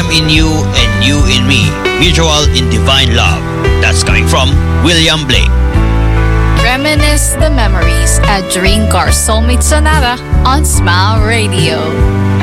am in you and you in me, mutual in divine love. That's coming from William Blake. Reminisce the memories at Dream Car Soulmate Sonata on Smile Radio.